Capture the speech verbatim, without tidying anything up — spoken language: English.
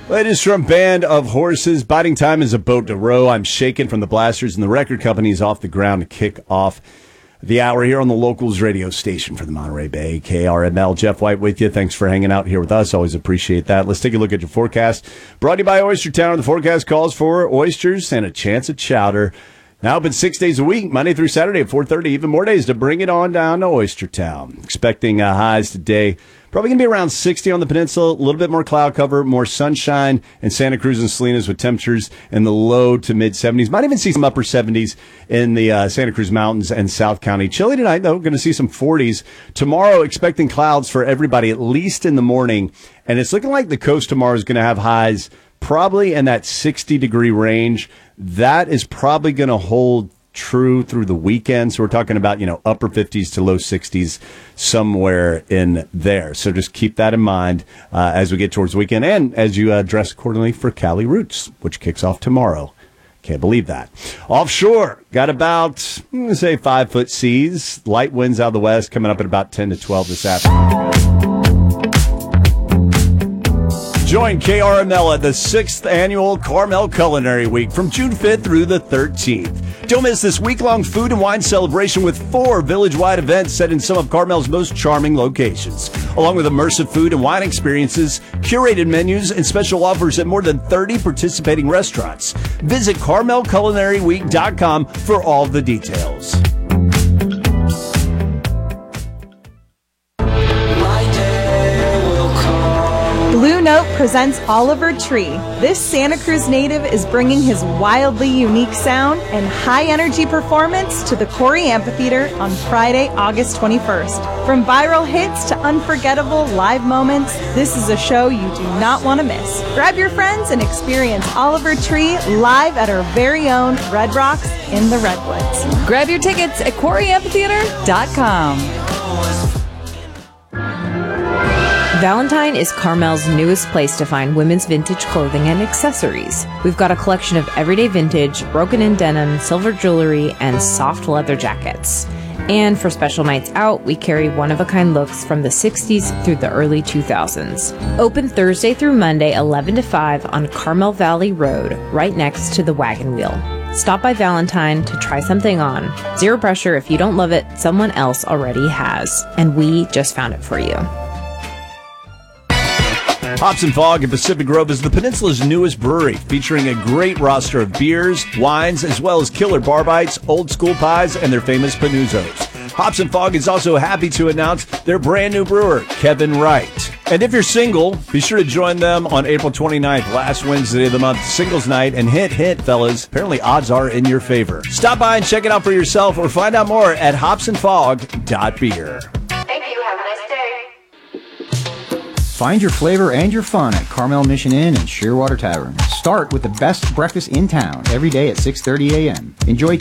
Latest from Band of Horses. Biting time is a boat to row. I'm shaking from the blasters, and the record company is off the ground to kick off the hour here on the Locals radio station for the Monterey Bay. K R M L, Jeff White with you. Thanks for hanging out here with us. Always appreciate that. Let's take a look at your forecast. Brought to you by Oyster Town. The forecast calls for oysters and a chance at chowder. Now open six days a week, Monday through Saturday at four thirty. Even more days to bring it on down to Oyster Town. Expecting uh, highs today. Probably going to be around sixty on the peninsula, a little bit more cloud cover, more sunshine in Santa Cruz and Salinas with temperatures in the low to mid seventies. Might even see some upper seventies in the uh, Santa Cruz Mountains and South County. Chilly tonight, though. Going to see some forties. Tomorrow, expecting clouds for everybody, at least in the morning. And it's looking like the coast tomorrow is going to have highs probably in that sixty degree range. That is probably going to hold true through the weekend. So we're talking about, you know, upper fifties to low sixties somewhere in there. So just keep that in mind uh, as we get towards the weekend and as you uh, dress accordingly for Cali Roots, which kicks off tomorrow. Can't believe that. Offshore, got about, I'm going to say, five foot seas. Light winds out of the west coming up at about ten to twelve this afternoon. Join K R M L at the sixth Annual Carmel Culinary Week from June fifth through the thirteenth. Don't miss this week-long food and wine celebration with four village-wide events set in some of Carmel's most charming locations, along with immersive food and wine experiences, curated menus, and special offers at more than thirty participating restaurants. Visit carmel culinary week dot com for all the details. Blue Note presents Oliver Tree. This Santa Cruz native is bringing his wildly unique sound and high-energy performance to the Corey Amphitheater on Friday, August twenty-first. From viral hits to unforgettable live moments, this is a show you do not want to miss. Grab your friends and experience Oliver Tree live at our very own Red Rocks in the Redwoods. Grab your tickets at corey amphitheater dot com. Valentine is Carmel's newest place to find women's vintage clothing and accessories. We've got a collection of everyday vintage, broken-in denim, silver jewelry, and soft leather jackets. And for special nights out, we carry one-of-a-kind looks from the sixties through the early two thousands. Open Thursday through Monday, eleven to five on Carmel Valley Road, right next to the Wagon Wheel. Stop by Valentine to try something on. Zero pressure. If you don't love it, someone else already has. And we just found it for you. Hops and Fog in Pacific Grove is the peninsula's newest brewery, featuring a great roster of beers, wines, as well as killer bar bites, old school pies, and their famous panuzos. Hops and Fog is also happy to announce their brand new brewer, Kevin Wright. And if you're single, be sure to join them on April twenty-ninth, last Wednesday of the month, singles night. And hint, hint, fellas, apparently odds are in your favor. Stop by and check it out for yourself or find out more at hops and fog dot beer. Thank you. Have a nice day. Find your flavor and your fun at Carmel Mission Inn and Shearwater Tavern. Start with the best breakfast in town every day at six thirty a.m. Enjoy